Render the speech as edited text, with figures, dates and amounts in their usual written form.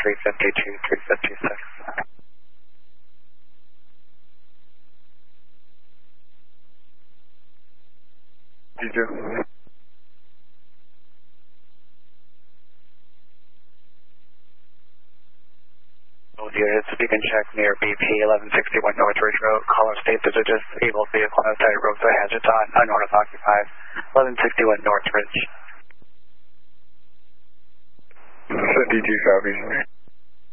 352, 356. D2. Oh dear, it's a beacon check near BP 1161 Northridge Road. Caller states there's a disabled vehicle on the side road, so hazards on north occupied. 1161 Northridge. D2 copies.